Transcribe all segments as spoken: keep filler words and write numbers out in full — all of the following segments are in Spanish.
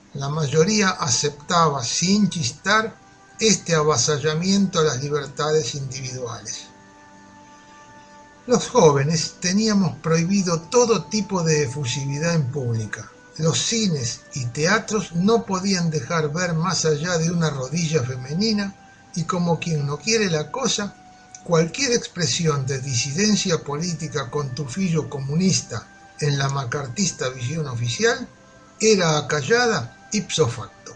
La mayoría aceptaba sin chistar este avasallamiento a las libertades individuales. Los jóvenes teníamos prohibido todo tipo de efusividad en pública. Los cines y teatros no podían dejar ver más allá de una rodilla femenina y, como quien no quiere la cosa, cualquier expresión de disidencia política con tufillo comunista en la macartista visión oficial era acallada ipso facto.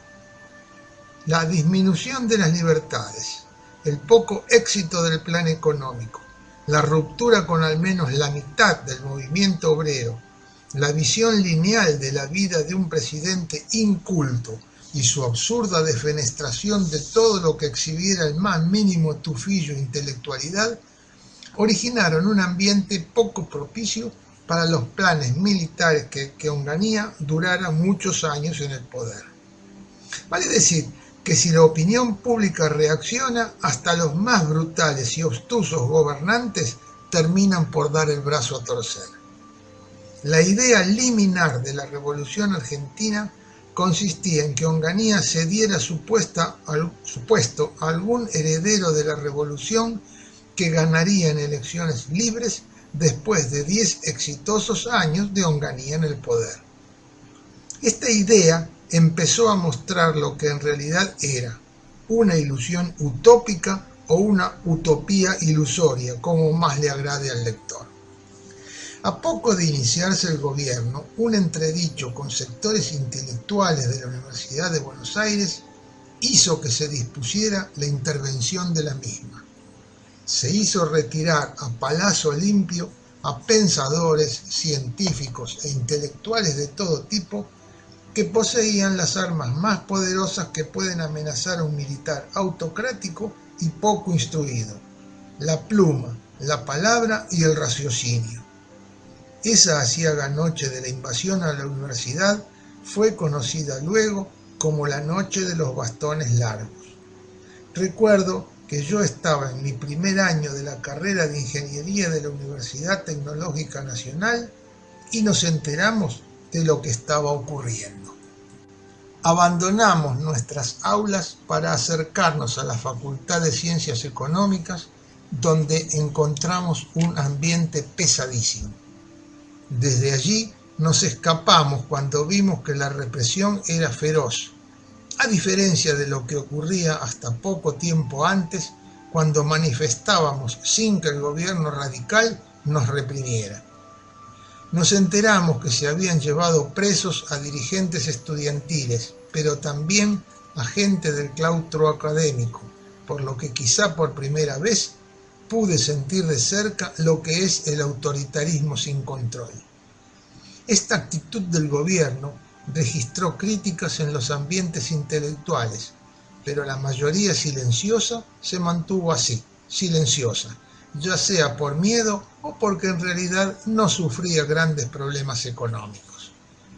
La disminución de las libertades, el poco éxito del plan económico, la ruptura con al menos la mitad del movimiento obrero, la visión lineal de la vida de un presidente inculto y su absurda defenestración de todo lo que exhibiera el más mínimo tufillo de intelectualidad, originaron un ambiente poco propicio para los planes militares que, que Onganía durara muchos años en el poder. Vale decir que si la opinión pública reacciona, hasta los más brutales y obtusos gobernantes terminan por dar el brazo a torcer. La idea liminar de la Revolución Argentina consistía en que Onganía cediera su, puesta, al, su puesto a algún heredero de la revolución que ganaría en elecciones libres después de diez exitosos años de Onganía en el poder. Esta idea empezó a mostrar lo que en realidad era una ilusión utópica o una utopía ilusoria, como más le agrade al lector. A poco de iniciarse el gobierno, un entredicho con sectores intelectuales de la Universidad de Buenos Aires hizo que se dispusiera la intervención de la misma. Se hizo retirar a palazo limpio a pensadores, científicos e intelectuales de todo tipo que poseían las armas más poderosas que pueden amenazar a un militar autocrático y poco instruido: la pluma, la palabra y el raciocinio. Esa aciaga noche de la invasión a la universidad fue conocida luego como la noche de los bastones largos. Recuerdo que yo estaba en mi primer año de la carrera de ingeniería de la Universidad Tecnológica Nacional y nos enteramos de lo que estaba ocurriendo. Abandonamos nuestras aulas para acercarnos a la Facultad de Ciencias Económicas, donde encontramos un ambiente pesadísimo. Desde allí nos escapamos cuando vimos que la represión era feroz, a diferencia de lo que ocurría hasta poco tiempo antes, cuando manifestábamos sin que el gobierno radical nos reprimiera. Nos enteramos que se habían llevado presos a dirigentes estudiantiles, pero también a gente del claustro académico, por lo que quizá por primera vez pude sentir de cerca lo que es el autoritarismo sin control. Esta actitud del gobierno registró críticas en los ambientes intelectuales, pero la mayoría silenciosa se mantuvo así, silenciosa, ya sea por miedo o porque en realidad no sufría grandes problemas económicos.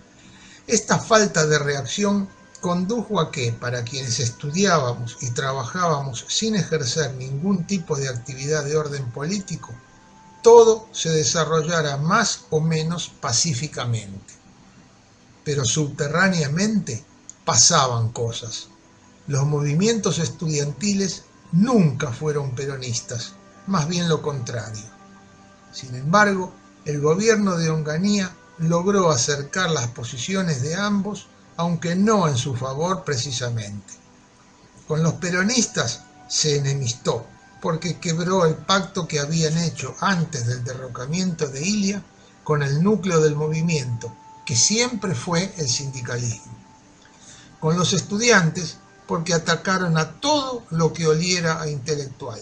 Esta falta de reacción condujo a que, para quienes estudiábamos y trabajábamos sin ejercer ningún tipo de actividad de orden político, todo se desarrollara más o menos pacíficamente. Pero subterráneamente pasaban cosas. Los movimientos estudiantiles nunca fueron peronistas, más bien lo contrario. Sin embargo, el gobierno de Onganía logró acercar las posiciones de ambos, aunque no en su favor precisamente. Con los peronistas se enemistó, porque quebró el pacto que habían hecho antes del derrocamiento de Ilia con el núcleo del movimiento, que siempre fue el sindicalismo. Con los estudiantes, porque atacaron a todo lo que oliera a intelectual.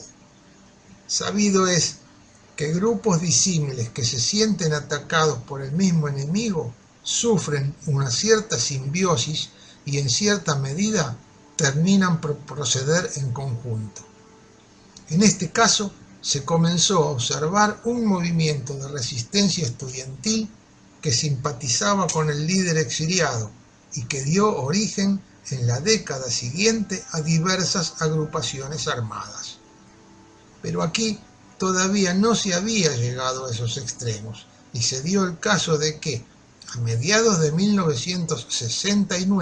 Sabido es que grupos disímiles que se sienten atacados por el mismo enemigo sufren una cierta simbiosis y en cierta medida terminan por proceder en conjunto. En este caso, se comenzó a observar un movimiento de resistencia estudiantil que simpatizaba con el líder exiliado y que dio origen en la década siguiente a diversas agrupaciones armadas. Pero aquí todavía no se había llegado a esos extremos y se dio el caso de que, a mediados de mil novecientos sesenta y nueve,